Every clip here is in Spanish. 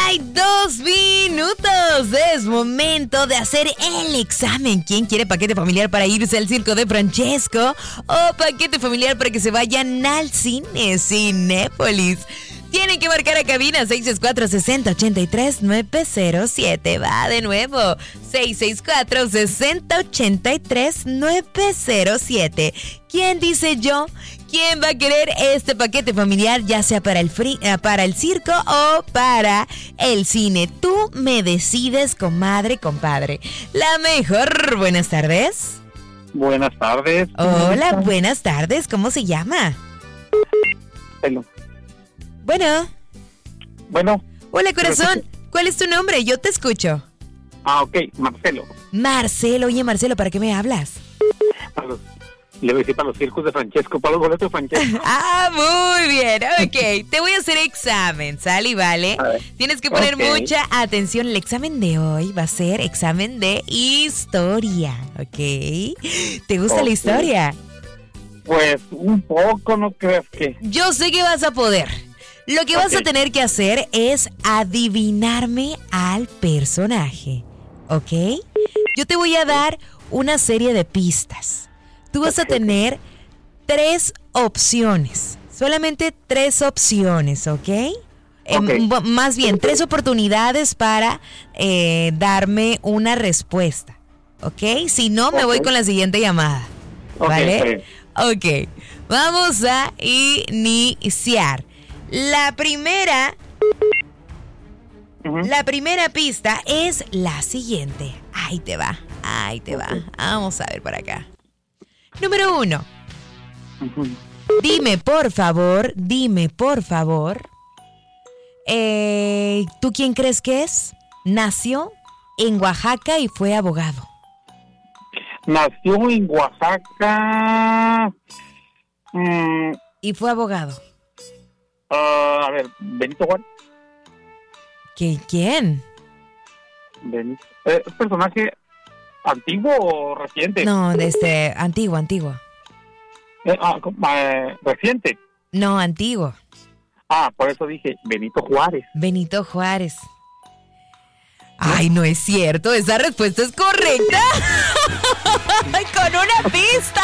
Hay 2 minutos. Es momento de hacer el examen. ¿Quién quiere paquete familiar para irse al circo de Francesco? O paquete familiar para que se vayan al cine Cinépolis. Tienen que marcar a cabina 664-6083-907. Va de nuevo. 664-6083-907. ¿Quién dice yo? ¿Quién va a querer este paquete familiar, ya sea para el circo o para el cine? Tú me decides, comadre, compadre. La mejor. Buenas tardes. Buenas tardes. Hola, buenas tardes. ¿Cómo se llama? Hello. Bueno. Hola, corazón. ¿Cuál es tu nombre? Yo te escucho. Ok, Marcelo. Marcelo. Oye, Marcelo, ¿para qué me hablas? Le voy a decir para los circos de Francesco, para los boletos de Francesco. Muy bien, ok. Te voy a hacer examen, ¿sale? ¿Vale? Tienes que poner mucha atención. El examen de hoy va a ser examen de historia, ¿ok? ¿Te gusta la historia? Pues un poco, ¿no crees que? Yo sé que vas a poder. Lo que vas a tener que hacer es adivinarme al personaje, ¿ok? Yo te voy a dar una serie de pistas. Tú vas a tener 3 opciones, solamente 3 opciones, ¿ok? Más bien, 3 oportunidades para darme una respuesta, ¿ok? Si no, me voy con la siguiente llamada, ¿vale? Ok, vamos a iniciar. La primera pista es la siguiente. Ahí te va. Vamos a ver por acá. Número 1. Dime, por favor. ¿Tú quién crees que es? Nació en Oaxaca y fue abogado. Nació en Oaxaca. Y fue abogado. A ver, Benito Juárez. ¿Quién? Benito. ¿Es personaje antiguo o reciente? No, antiguo. Reciente. No, antiguo. Por eso dije Benito Juárez. Benito Juárez. Ay, no es cierto. Esa respuesta es correcta. Con una pista.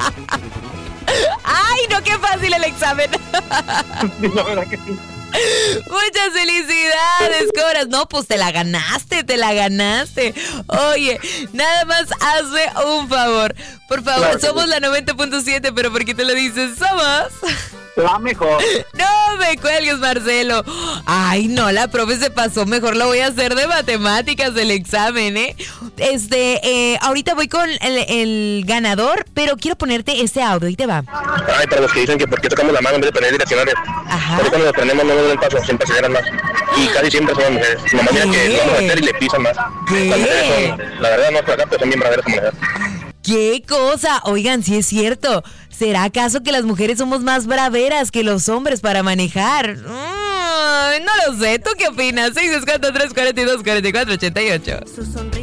Ay, no, qué fácil el examen. Sí, la verdad que sí. Muchas felicidades, Coras. No, pues te la ganaste. Oye, nada más hazme un favor. Por favor, claro, somos la 90.7, pero ¿por qué te lo dices? Somos la mejor. No me cuelgues, Marcelo. Ay, no, la profe se pasó. Mejor lo voy a hacer de matemáticas el examen, ¿eh? Ahorita voy con el ganador, pero quiero ponerte este audio. Ahí te va. Ay, para los que dicen que por qué tocamos la mano en vez de poner direccionales. Ajá. Pero cuando nos prendemos no nos dan paso, siempre se llegan más. Y casi siempre son las mujeres. Nomás mira que vamos a meter y le pisan más. ¿Qué? Las mujeres son, la verdad no es por acá, pero son bien braveras como mujeres. ¿Qué cosa? Oigan, sí es cierto. ¿Será acaso que las mujeres somos más braveras que los hombres para manejar? No lo sé. ¿Tú qué opinas? 643-42-44-88.